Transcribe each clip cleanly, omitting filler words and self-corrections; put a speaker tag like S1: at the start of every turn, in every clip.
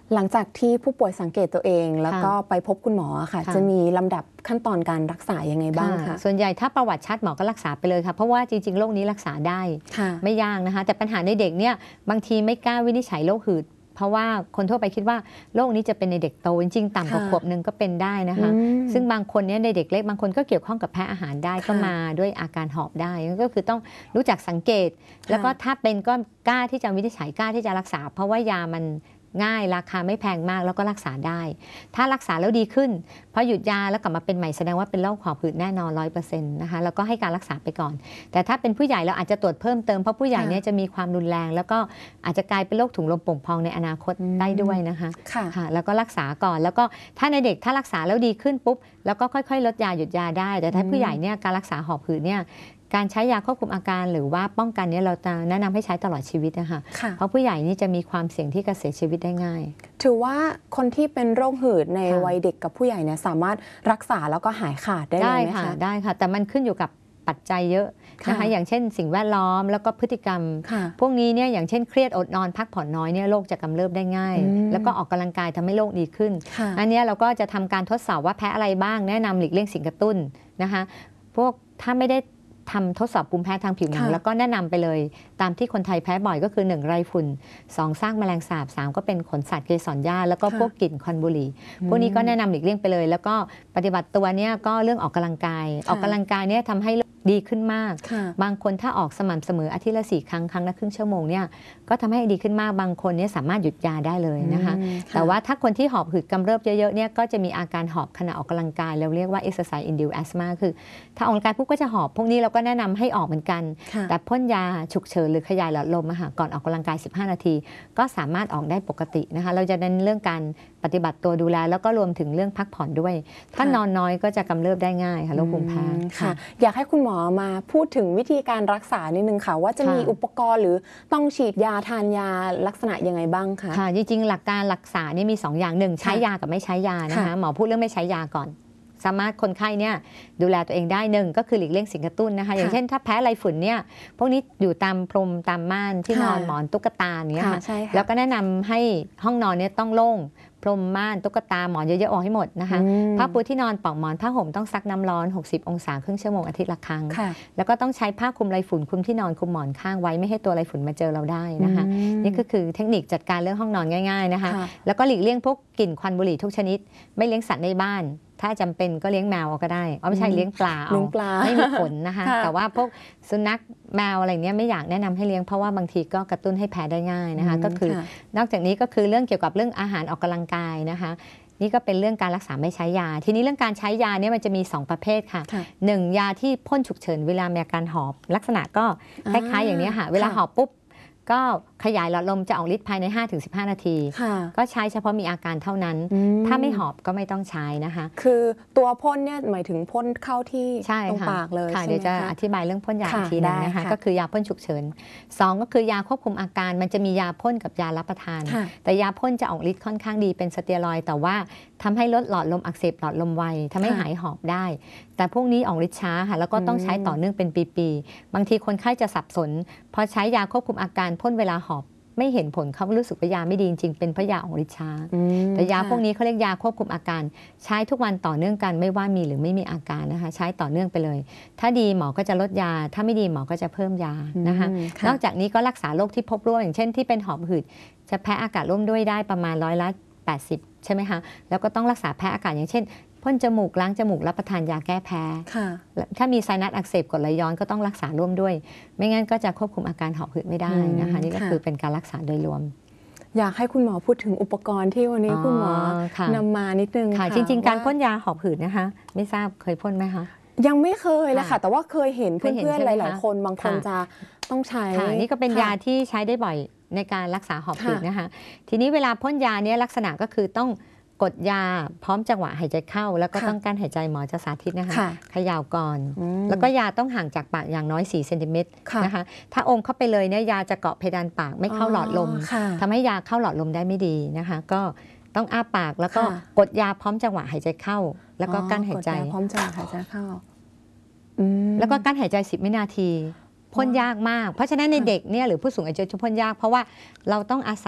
S1: หลังจากที่ผู้ป่วยสังเกตตัวเองแล้วก็ไปพบคุณหมอค่ะจะมีลำดับขั้นตอนการรักษายังไงบ้างคะ
S2: ส่วนใหญ่ถ้าประวัติชัดหมอก็รักษาไปเลยค่ะเพราะว่าจริงๆโรคนี้รักษาได้ไม่ยากนะคะแต่ปัญหาในเด็กเนี่ยบางทีไม่กล้าวินิจฉัยโรคหืดเพราะว่าคนทั่วไปคิดว่าโรคนี้จะเป็นในเด็กโตจริงๆต่ำกว่าขวบหนึ่งก็เป็นได้นะคะซึ่งบางคนเนี่ยในเด็กเล็กบางคนก็เกี่ยวข้องกับแพ้อาหารได้ก็มาด้วยอาการหอบได้ก็คือต้องรู้จักสังเกตแล้วก็ถ้าเป็นก็กล้าที่จะวินิจฉัยกล้าที่จะรักษาเพราะว่ายามันง่ายราคาไม่แพงมากแล้วก็รักษาได้ถ้ารักษาแล้วดีขึ้นพอหยุดยาแล้วกลับมาเป็นใหม่แสดงว่าเป็นโรคหอบหืดแน่นอน 100% นะคะแล้วก็ให้การรักษาไปก่อนแต่ถ้าเป็นผู้ใหญ่เราอาจจะตรวจเพิ่มเติมเพราะผู้ใหญ่เนี่ยจะมีความรุนแรงแล้วก็อาจจะกลายเป็นโรคถุงลมโป่งพองในอนาคตได้ด้วยนะคะค่ะแล้วก็รักษาก่อนแล้วก็ถ้าในเด็กถ้ารักษาแล้วดีขึ้นปุ๊บแล้วก็ค่อยๆลดยาหยุดยาได้แต่ถ้าผู้ใหญ่เนี่ยการรักษาหอบหืดเนี่ยการใช้ยาควบคุมอาการหรือว่าป้องกันนี้เราจะแนะนำให้ใช้ตลอดชีวิตนะคะเพราะผู้ใหญ่นี่จะมีความเสี่ยงที่จะเสียชีวิตได้ง่าย
S1: ถือว่าคนที่เป็นโรคหืดในวัยเด็กกับผู้ใหญ่เนี่ยสามารถรักษาแล้วก็หายขาดได้เลยไหมคะ
S2: ได้ค่ะแต่มันขึ้นอยู่กับปัจจัยเยอะนะคะอย่างเช่นสิ่งแวดล้อมแล้วก็พฤติกรรมพวกนี้เนี่ยอย่างเช่นเครียดอดนอนพักผ่อนน้อยเนี่ยโรคจะกำเริบได้ง่ายแล้วก็ออกกำลังกายทำให้โรคดีขึ้นอันนี้เราก็จะทำการทดสอบว่าแพ้อะไรบ้างแนะนำหลีกเลี่ยงสิ่งกระตุ้นนะคะพวกถ้าไม่ได้ทำทดสอบภูมิแพ้ทางผิวหนังแล้วก็แนะนำไปเลยตามที่คนไทยแพ้บ่อยก็คือ1ไรฝุ่น2ซากแมลงสาบ3ก็เป็นขนสัตว์เกสรหญ้าแล้วก็พวกกลิ่นควันบุหรี่พวกนี้ก็แนะนำหลีกเลี่ยงไปเลยแล้วก็ปฏิบัติตัวเนี่ยก็เรื่องออกกำลังกายออกกำลังกายเนี่ยทำให้ดีขึ้นมากบางคนถ้าออกสม่ำเสมออาทิตย์ละ4 ครั้งครั้งละครึ่งชั่วโมงเนี่ยก็ทำให้ดีขึ้นมากบางคนเนี่ยสามารถหยุดยาได้เลยนะคะแต่ว่าถ้าคนที่หอบหืดกำเริบเยอะๆเนี่ยก็จะมีอาการหอบขณะออกกำลังกายเราเรียกว่า exercise induced asthma คือถ้าออกกำลังกายปุ๊บก็จะหอบพวกนี้เราก็แนะนำให้ออกเหมือนกันแต่พ่นยาฉุกเฉินหรือขยายหลอดลมก่อนออกกำลังกาย15 นาทีก็สามารถออกได้ปกตินะคะเราจะเน้นเรื่องการปฏิบัติตัวดูแลแล้วก็รวมถึงเรื่องพักผ่อนด้วยถ้านอนน้อยก็จะกำเริบได้ง่ายค่ะโรคภูมิแพ้
S1: ค่ะอยากให้คุณหมอมาพูดถึงวิธีการรักษานิดนึงค่ะว่าจะมีอุปกรณ์หรือต้องฉีดยาทานยาลักษณะยังไงบ้างคะ
S2: ค่ะจริงๆหลักการรักษานี่มี2 อย่าง1ใช้ยากับไม่ใช้ยานะคะหมอพูดเรื่องไม่ใช้ยาก่อนสามารถคนไข้เนี่ยดูแลตัวเองได้1ก็คือหลีกเลี่ยงสิ่งกระตุ้นนะคะอย่างเช่นถ้าแพ้ไรฝุ่นเนี่ยพวกนี้อยู่ตามพรมตามม่านที่นอนหมอนตุ๊กตาอย่างเงี้ยค่ะแล้วก็แนะนำให้ห้องนอนเนี่ยต้องโล่งพรมม่านตุ๊กตาหมอนเยอะๆออกให้หมดนะคะผ้าปูที่นอนปลอกหมอนผ้าห่มต้องซักน้ำร้อน60 องศาครึ่งชั่วโมงอาทิตย์ละครั้งแล้วก็ต้องใช้ผ้าคลุมไรฝุ่นคลุมที่นอนคลุมหมอนข้างไว้ไม่ให้ตัวไรฝุ่นมาเจอเราได้นะคะนี่ก็คือเทคนิคจัดการเรื่องห้องนอนง่ายๆนะคะแล้วก็หลีกเลี่ยงพวกกลิ่นควันบุหรี่ทุกชนิดไม่เลี้ยงสัตว์ในบ้านถ้าจำเป็นก็เลี้ยงแมวก็ได้ไม่ใช่เลี้ยงปลาเอาไม่มีขนนะคะแต่ว่าพวกสุนัขแมวอะไรเนี้ยไม่อยากแนะนำให้เลี้ยงเพราะว่าบางทีก็กระตุ้นให้แพ้ได้ง่ายนะคะก็คือนอกจากนี้ก็คือเรื่องเกี่ยวกับเรื่องอาหารออกกำลังกายนะคะนี่ก็เป็นเรื่องการรักษาไม่ใช้ยาทีนี้เรื่องการใช้ยาเนี่ยมันจะมี2 ประเภทค่ะ1ยาที่พ่นฉุกเฉินเวลามีอาการหอบลักษณะก็คล้ายๆอย่างนี้ค่ะเวลาหอบปุ๊บก็ขยายหลอดลมจะออกฤทธิ์ภายใน 5-15 นาทีก็ใช้เฉพาะมีอาการเท่านั้นถ้าไม่หอบก็ไม่ต้องใช้นะคะ
S1: คือตัวพ่นเนี่ยหมายถึงพ่นเข้าที่ตรงปากเลย
S2: เดี๋ยวจะอธิบายเรื่องพ่นยาอีกทีนึงนะคะก็คือยาพ่นฉุกเฉิน2ก็คือยาควบคุมอาการมันจะมียาพ่นกับยารับประทานแต่ยาพ่นจะออกฤทธิ์ค่อนข้างดีเป็นสเตียรอยด์แต่ว่าทำให้ลดหลอดลมอักเสบหลอดลมไวทำให้หายหอบได้แต่พวกนี้ออกฤทธิ์ช้าค่ะแล้วก็ต้องใช้ต่อเนื่องเป็นปีๆบางทีคนไข้จะสับสนพอใช้ยาควบคุมอาการพ่นเวลาหอบไม่เห็นผลเขารู้สึกว่ายาไม่ดีจริงๆเป็นเพราะยาออกฤทธิ์ช้าแต่ยาพวกนี้เขาเรียกยาควบคุมอาการใช้ทุกวันต่อเนื่องกันไม่ว่ามีหรือไม่มีอาการนะคะใช้ต่อเนื่องไปเลยถ้าดีหมอก็จะลดยาถ้าไม่ดีหมอก็จะเพิ่มยานะคะนอกจากนี้ก็รักษาโรคที่พบร่วมอย่างเช่นที่เป็นหอบหืดจะแพ้อากาศร่วมด้วยได้ประมาณ80%ใช่ไหมคะแล้วก็ต้องรักษาแพ้อากาศอย่างเช่นพ่นจมูกล้างจมูกรับประทานยาแก้แพ้ถ้ามีไซนัสอักเสบกรดไหลย้อนก็ต้องรักษาร่วมด้วยไม่งั้นก็จะควบคุมอาการหอบหืดไม่ได้นะคะนี่ก็คือเป็นการรักษาโดยรวม
S1: อยากให้คุณหมอพูดถึงอุปกรณ์ที่วันนี้คุณหมอนำมานิดนึง
S2: ค่ะจริงๆการพ่นยาหอบหืดนะคะไม่ทราบเคยพ่นไหมคะ
S1: ยังไม่เคยเลยค่ะแต่ว่าเคยเห็นเพื่อนๆหลายๆคนบางคนจะต้องใช้
S2: นี่ก็เป็นยาที่ใช้ได้บ่อยในการรักษาหอบหืดนะคะทีนี้เวลาพ่นยาเนี่ยลักษณะก็คือต้องกดยาพร้อมจังหวะหายใจเข้าแล้วก็ต้องกั้นหายใจหมอจะสาธิตนะคะเขย่าก่อนแล้วก็ยาต้องห่างจากปากอย่างน้อย4 เซนติเมตรนะคะถ้าอมเข้าไปเลยเนี่ยยาจะเกาะเพดานปากไม่เข้าหลอดลมทำให้ยาเข้าหลอดลมได้ไม่ดีนะคะก็ต้องอ้าปากแล้วก็กดยาพร้อมจังหวะหายใจเข้าแล้วก็กั้นหายใจ
S1: พร้อมจังหวะหายใจเข้า
S2: แล้วก็กั้นหายใจ10 วินาทีพ่นยากมากเพราะฉะนั้นในเด็กเนี่ยหรือผู้สูงอายุจะพ่นยากเพราะว่าเราต้องอาศัย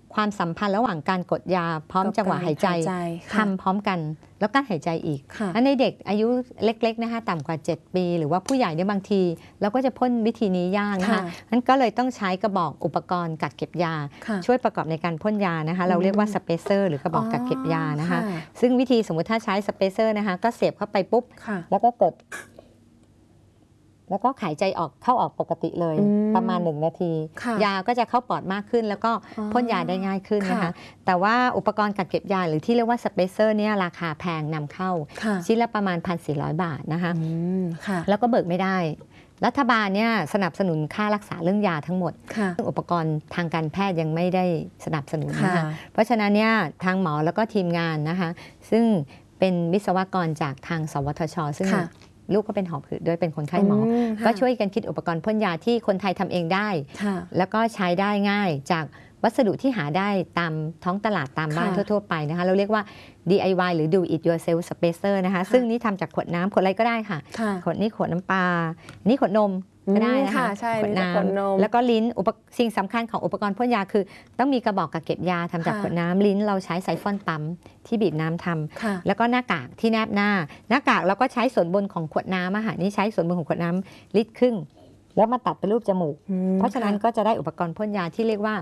S2: ความสัมพันธ์ระหว่างการกดยาพร้อมจังหวะหายใจทำพร้อมกันแล้วการหายใจอีกในเด็กอายุเล็กๆนะคะต่ำกว่า7 ปีหรือว่าผู้ใหญ่เนี่ยบางทีเราก็จะพ่นวิธีนี้ยากนะคะนั้นก็เลยต้องใช้กระบอกอุปกรณ์กักเก็บยาช่วยประกอบในการพ่นยานะคะเราเรียกว่าสเปเซอร์หรือกระบอกกักเก็บยานะคะซึ่งวิธีสมมุติถ้าใช้สเปเซอร์นะคะก็เสียบเข้าไปปุ๊บแล้วก็กดแล้วก็หายใจออกเข้าออกปกติเลยประมาณ1 นาทียาก็จะเข้าปอดมากขึ้นแล้วก็พ่นยาได้ง่ายขึ้นนะคะแต่ว่าอุปกรณ์กักเก็บยาหรือที่เรียกว่าสเปเซอร์เนี่ยราคาแพงนำเข้าชิ้นละประมาณ 1,400 บาทนะคะแล้วก็เบิกไม่ได้รัฐบาลเนี่ยสนับสนุนค่ารักษาเรื่องยาทั้งหมดซึ่งอุปกรณ์ทางการแพทย์ยังไม่ได้สนับสนุนนะคะเพราะฉะนั้นเนี่ยทางหมอแล้วก็ทีมงานนะคะซึ่งเป็นวิศวกรจากทางสวทช.ซึ่งลูกก็เป็นหอบหืดด้วยเป็นคนไข้หมอก็ช่วยกันคิดอุปกรณ์พ่นยาที่คนไทยทำเองได้แล้วก็ใช้ได้ง่ายจากวัสดุที่หาได้ตามท้องตลาดตามบ้านทั่วๆไปนะคะเราเรียกว่า DIY หรือ Do It Yourself Spacer นะคะซึ่งนี่ทำจากขวดน้ำขวดอะไรก็ได้ค่ะขวดนี้ขวดน้ำปลานี่ขวดนมก็ได้นะคะขวดน้ำแล้วก็ลิ้นสิ่งสำคัญของอุปกรณ์พ่นยาคือต้องมีกระบอกกักเก็บยาทำจากขวดน้ำลิ้นเราใช้ไซฟอนปั๊มที่บีบน้ำทำแล้วก็หน้ากากที่แนบหน้ากากเราก็ใช้ส่วนบนของขวดน้ำอะค่ะนี่ใช้ส่วนบนของขวดน้ำลิตรครึ่งแล้วมาตัดเป็นรูปจมูกเพราะฉะนั้นก็จะได้อุปกรณ์พ่นยาที่เรียกว่า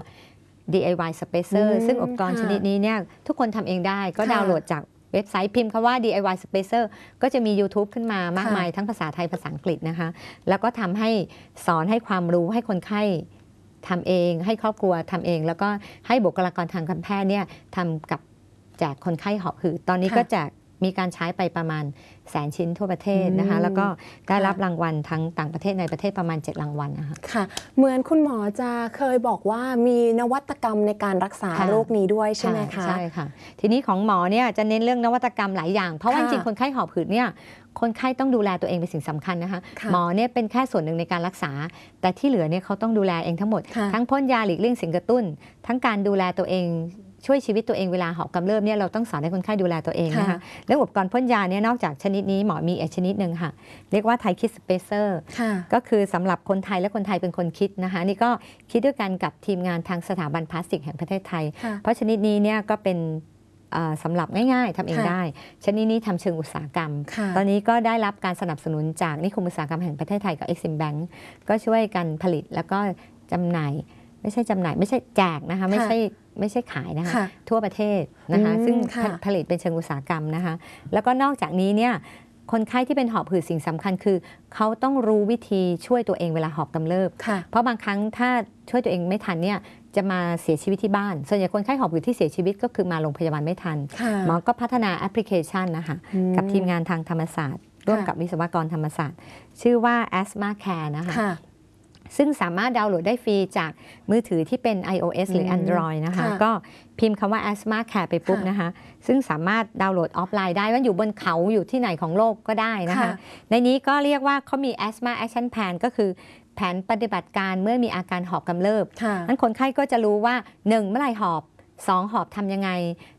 S2: DIY Spacer ซึ่งอุปกรณ์ชนิดนี้เนี่ยทุกคนทำเองได้ก็ดาวน์โหลดจากเว็บไซต์พิมพ์คำว่า DIY Spacer ก็จะมี YouTube ขึ้นมามากมายทั้งภาษาไทยภาษาอังกฤษนะคะแล้วก็ทำให้สอนให้ความรู้ให้คนไข้ทำเองให้ครอบครัวทำเองแล้วก็ให้บุคลากรทางการแพทย์เนี่ยทำกับแจกคนไข้หอบหืดตอนนี้ก็แจกมีการใช้ไปประมาณ100,000 ชิ้นทั่วประเทศนะคะแล้วก็ได้รับรางวัลทั้งต่างประเทศในประเทศประมาณ7 รางวัลนะคะ
S1: ค่ะเหมือนคุณหมอจะเคยบอกว่ามีนวัตกรรมในการรักษาโรคนี้ด้วยใช่ไหมคะ
S2: ใช่ค่ะทีนี้ของหมอเนี่ยจะเน้นเรื่องนวัตกรรมหลายอย่างเพราะว่าจริงคนไข้หอบหืดเนี่ยคนไข้ต้องดูแลตัวเองเป็นสิ่งสำคัญนะคะหมอเนี่ยเป็นแค่ส่วนหนึ่งในการรักษาแต่ที่เหลือเนี่ยเขาต้องดูแลเองทั้งหมดทั้งพ่นยาหลีกเลี่ยงสิ่งกระตุ้นทั้งการดูแลตัวเองช่วยชีวิตตัวเองเวลาหอบกำเริบเนี่ยเราต้องสอนให้คนไข้ดูแลตัวเองนะคะเรื่องอุปกรณ์พ่นยาเนี่ยนอกจากชนิดนี้หมอมีอีกชนิดหนึ่งค่ะเรียกว่าไทยคิดสเปเซอร์ก็คือสำหรับคนไทยและคนไทยเป็นคนคิดนะคะนี่ก็คิดด้วยกันกับทีมงานทางสถาบันพลาสติกแห่งประเทศไทยเพราะชนิดนี้เนี่ยก็เป็นสำหรับง่ายๆทำเองได้ชนิดนี้ทำเชิงอุตสาหกรรมตอนนี้ก็ได้รับการสนับสนุนจากนิคมอุตสาหกรรมแห่งประเทศไทยกับ Exim Bank ก็ช่วยกันผลิตแล้วก็จำหน่ายไม่ใช่แจกนะคะไม่ใช่ขายนะคะทั่วประเทศนะคะซึ่งผลิตเป็นเชิงอุตสาหกรรมนะคะแล้วก็นอกจากนี้เนี่ยคนไข้ที่เป็นหอบหืดสิ่งสำคัญคือเขาต้องรู้วิธีช่วยตัวเองเวลาหอบกำเริบเพราะบางครั้งถ้าช่วยตัวเองไม่ทันเนี่ยจะมาเสียชีวิตที่บ้านส่วนใหญ่คนไข้หอบหืดที่เสียชีวิตก็คือมาโรงพยาบาลไม่ทันหมอก็พัฒนาแอปพลิเคชันนะคะกับทีมงานทางธรรมศาสตร์ร่วมกับวิศวกรธรรมศาสตร์ชื่อว่า Asthma Care นะคะซึ่งสามารถดาวน์โหลดได้ฟรีจากมือถือที่เป็น iOS หรือ Android นะคะก็พิมพ์คำว่า Asthma Care ไปปุ๊บนะคะซึ่งสามารถดาวน์โหลดออฟไลน์ได้ว่าอยู่บนเขาอยู่ที่ไหนของโลกก็ได้นะคะในนี้ก็เรียกว่าเขามี Asthma Action Plan ก็คือแผนปฏิบัติการเมื่อมีอาการหอบกำเริบนั้นคนไข้ก็จะรู้ว่า 1. เมื่อไหร่หอบ 2. หอบทำยังไง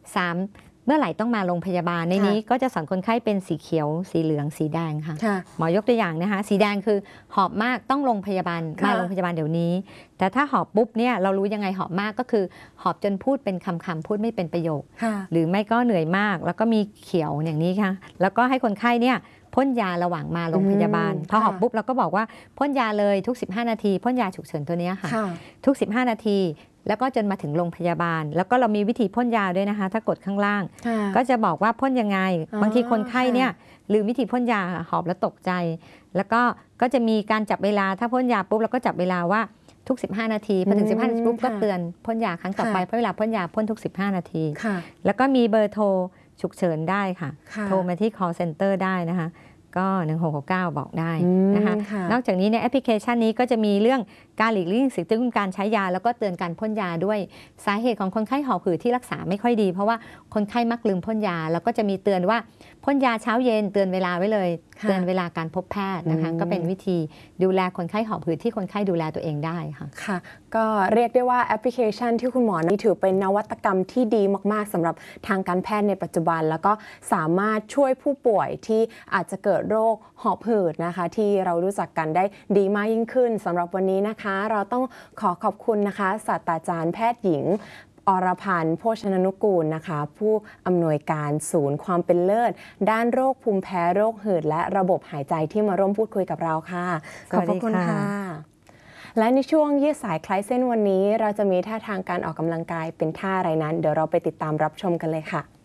S2: 3. เมื่อไหร่ต้องมาโรงพยาบาลในนี้ก็จะสอนคนไข้เป็นสีเขียวสีเหลืองสีแดงค่ะหมอยกตัวอย่างนะคะสีแดงคือหอบมากต้องโรงพยาบาลมาโรงพยาบาลเดี๋ยวนี้แต่ถ้าหอบปุ๊บเนี่ยเรารู้ยังไงหอบมากก็คือหอบจนพูดเป็นคำพูดไม่เป็นประโยคหรือไม่ก็เหนื่อยมากแล้วก็มีเขียวอย่างนี้ค่ะแล้วก็ให้คนไข้เนี่ยพ่นยาระหว่างมาโรงพยาบาลพอหอบปุ๊บเราก็บอกว่าพ่นยาเลยทุก15 นาทีพ่นยาฉุกเฉินตัวนี้ค่ะทุก15 นาทีแล้วก็จนมาถึงโรงพยาบาลแล้วก็เรามีวิธีพ่นยาด้วยนะคะถ้ากดข้างล่างก็จะบอกว่าพ่นยังไงบางทีคนไข้เนี่ยลืมวิธีพ่นยาหอบแล้วตกใจแล้วก็จะมีการจับเวลาถ้าพ่นยาปุ๊บเราก็จับเวลาว่าทุก15 นาทีพอถึง15 นาทีปุ๊บก็เตือนพ่นยาครั้งต่อไปเพราะเวลาพ่นยาพ่นทุก15 นาทีแล้วก็มีเบอร์โทรฉุกเฉินได้ค่ะโทรมาที่ call center ได้นะคะก็1669บอกได้นะคะนอกจากนี้ในแอปพลิเคชันนี้ก็จะมีเรื่องการหลีกเลี่ยงสิ่งกระตุ้นการใช้ยาแล้วก็เตือนการพ่นยาด้วยสาเหตุของคนไข้หอบหืดที่รักษาไม่ค่อยดีเพราะว่าคนไข้มักลืมพ่นยาแล้วก็จะมีเตือนว่าพ่นยาเช้าเย็นเตือนเวลาไว้เลยเตือนเวลาการพบแพทย์นะคะก็เป็นวิธีดูแลคนไข้หอบหืดที่คนไข้ดูแลตัวเองได้ค่ะ
S1: ค่ะก็เรียกได้ว่าแอปพลิเคชันที่คุณหมอนี่ถือเป็นนวัตกรรมที่ดีมากๆสำหรับทางการแพทย์ในปัจจุบันแล้วก็สามารถช่วยผู้ป่วยที่อาจจะเกิดโรคหอบหืดนะคะที่เรารู้จักกันได้ดีมากยิ่งขึ้นสำหรับวันนี้นะคะเราต้องขอบคุณนะคะศาสตราจารย์แพทย์หญิงอรพันธ์โภชนนุกูลนะคะผู้อำนวยการศูนย์ความเป็นเลิศด้านโรคภูมิแพ้โรคหืดและระบบหายใจที่มาร่วมพูดคุยกับเราค่ะขอบพระคุณค่ะและในช่วงยืดสายคล้ายเส้นวันนี้เราจะมีท่าทางการออกกำลังกายเป็นท่าอะไรนั้นเดี๋ยวเราไปติดตามรับชมกันเลยค่ะ